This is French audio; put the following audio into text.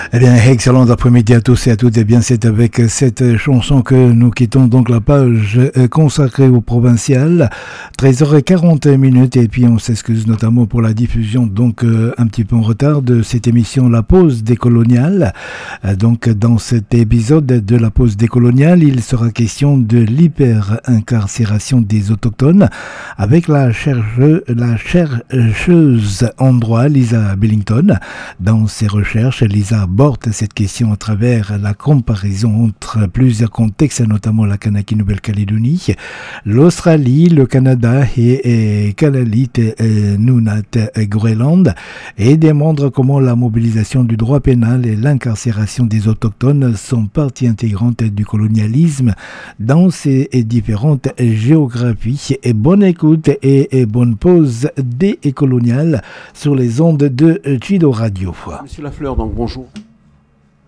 Eh bien, excellent après-midi à tous et à toutes. Eh bien, c'est avec cette chanson que nous quittons donc la page consacrée au provincial. 13h40 et puis on s'excuse notamment pour la diffusion donc un petit peu en retard de cette émission La Pause décoloniale. Donc, dans cet épisode de La Pause décoloniale, il sera question de l'hyper-incarcération des autochtones avec la chercheuse en droit Lisa Billington. Dans ses recherches, Lisa aborde cette question à travers la comparaison entre plusieurs contextes, notamment la Kanaki Nouvelle-Calédonie, l'Australie, le Canada et Kalalit Nunat Groenland, et démontre comment la mobilisation du droit pénal et l'incarcération des autochtones sont partie intégrante du colonialisme dans ces différentes géographies. Et bonne écoute et bonne pause décoloniale sur les ondes de Chido Radio. Monsieur Lafleur, donc bonjour.